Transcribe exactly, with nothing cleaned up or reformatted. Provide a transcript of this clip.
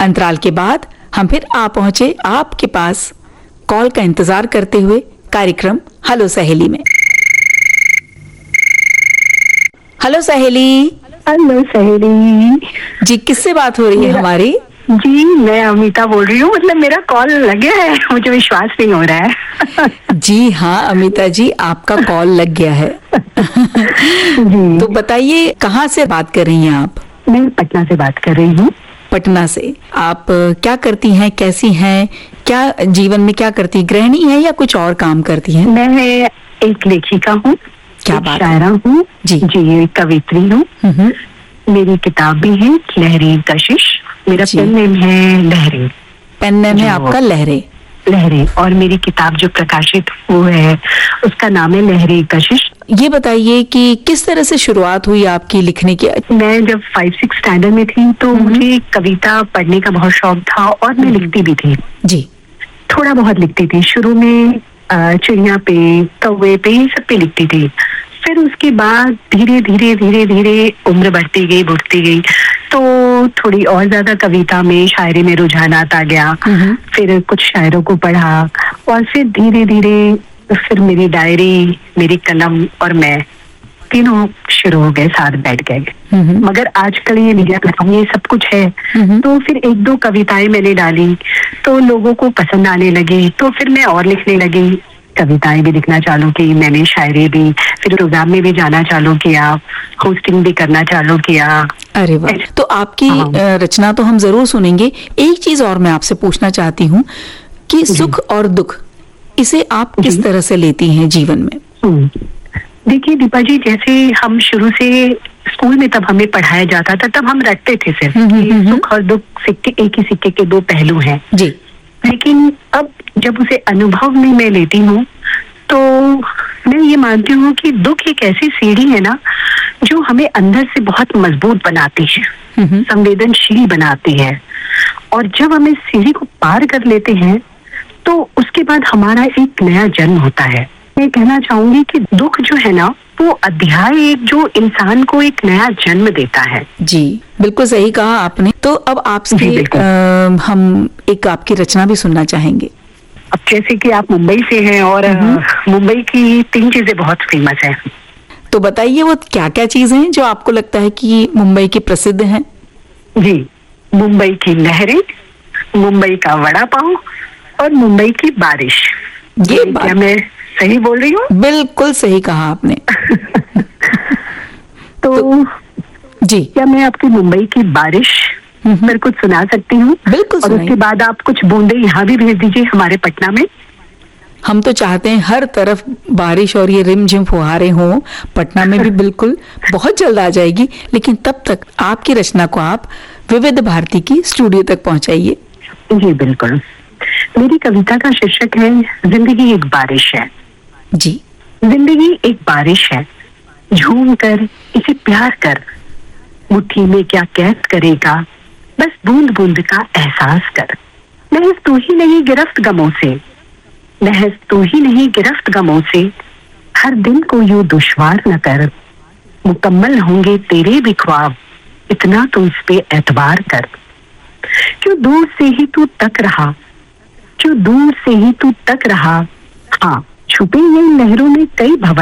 अंतराल के बाद हम फिर आ पहुंचे आपके पास कॉल का इंतजार करते हुए कार्यक्रम हेलो सहेली में। हेलो सहेली। हेलो सहेली जी, किससे बात हो रही है हमारी? जी, मैं अमिता बोल रही हूँ। मतलब मेरा कॉल लग गया है, मुझे विश्वास नहीं हो रहा है। जी हाँ अमिता जी, आपका कॉल लग गया है। जी। तो बताइए, कहाँ से बात कर रही हैं आप? मैं पटना से बात कर रही हूँ। पटना से। आप क्या करती हैं, कैसी हैं, क्या जीवन में क्या करती हैं? गृहिणी हैं या कुछ और काम करती हैं? मैं एक लेखिका हूँ, क्या एक बात शायरा हूँ जी जी, एक कवित्री हूँ। मेरी किताब भी है लहरें कशिश। मेरा जी। पेन नेम है लहरें। पेन नेम है जो- आपका लहरें। लहरें। और मेरी किताब जो प्रकाशित वो है उसका नाम है लहरें कशिश। ये बताइए कि किस तरह से शुरुआत हुई आपकी लिखने की? मैं जब फाइव सिक्स स्टैंडर्ड में थी तो मुझे कविता पढ़ने का बहुत शौक था और मैं लिखती भी थी। जी। थोड़ा बहुत लिखती थी। शुरू में अ, चिड़िया पे, कौवे पे, ये सब पे लिखती थी। फिर उसके बाद धीरे धीरे धीरे धीरे उम्र बढ़ती गई बढ़ती गई तो थोड़ी और ज्यादा कविता में, शायरी में रुझानात आ गया। फिर कुछ शायरों को पढ़ा और फिर धीरे धीरे फिर मेरी डायरी, मेरी कलम और मैं तीनों शुरू हो गए, साथ बैठ गए। मगर आजकल ये मीडिया प्लेटफॉर्म ये सब कुछ है, तो फिर एक दो कविताएं मैंने डाली तो लोगों को पसंद आने लगी, तो फिर मैं और लिखने लगी। कविताएं भी लिखना चालू की मैंने, शायरी भी, फिर प्रोग्राम में भी जाना चालू किया, होस्टिंग भी करना चालू किया। अरे वाह, तो आपकी हाँ। अ, रचना तो हम जरूर सुनेंगे। एक चीज और मैं आपसे पूछना चाहती हूँ कि सुख और दुख, इसे आप किस जी। तरह से लेती हैं जीवन में? हम्म। देखिए दीपा जी, जैसे हम शुरू से स्कूल में तब हमें पढ़ाया जाता था, तब हम रटते थे सिर्फ कि सुख और दुख सिक्के एक ही सिक्के के दो पहलू हैं। जी। लेकिन अब जब उसे अनुभव में मैं लेती हूँ तो मैं ये मानती हूँ कि दुख एक ऐसी सीढ़ी है ना जो हमें अंदर से बहुत मजबूत बनाती है, संवेदनशील बनाती है। और जब हम इस सीढ़ी को पार कर लेते हैं तो उसके बाद हमारा एक नया जन्म होता है। मैं कहना चाहूंगी कि दुख जो है ना वो अध्याय एक जो इंसान को एक नया जन्म देता है। जी, बिल्कुल सही कहा आपने। तो अब आपसे जी, बिल्कुल। अ, हम एक आपकी रचना भी सुनना चाहेंगे। अब जैसे कि आप मुंबई से हैं और अ, मुंबई की तीन चीजें बहुत फेमस है। तो बताइए वो क्या क्या चीजें हैं जो आपको लगता है कि मुंबई की प्रसिद्ध हैं? जी, मुंबई की लहरें, मुंबई का वड़ा पाव और मुंबई की बारिश। ये क्या बात मैं सही बोल रही हूँ? बिल्कुल सही कहा आपने। तो जी, क्या मैं आपकी मुंबई की बारिश पर कुछ सुना सकती हूँ? बिल्कुल और सुनाइए। उसके बाद आप कुछ बूंदे यहाँ भी भेज दीजिए हमारे पटना में। हम तो चाहते हैं हर तरफ बारिश और ये रिमझिम फुहारे हों। पटना में भी बिल्कुल बहुत जल्द आ जाएगी, लेकिन तब तक आपकी रचना को आप विविध भारती की स्टूडियो तक पहुंचाइए। जी बिल्कुल। मेरी कविता का शीर्षक है जिंदगी एक बारिश है। जी। जिंदगी एक बारिश है, झूम कर इसे प्यार कर, मुट्ठी में क्या कैद करेगा, बस बूंद बूंद का एहसास कर। महज तू ही नहीं गिरफ्त गमों से, महज तू ही नहीं गिरफ्त गमों से, हर दिन को यूं दुश्वार न कर, मुकम्मल होंगे तेरे भी ख्वाब, इतना तो इस पे एतबार कर। क्यों दूर से ही तू तक रहा, क्यों दूर से ही तू तक रहा, हाँ छुपे ये लहरों में कई भवन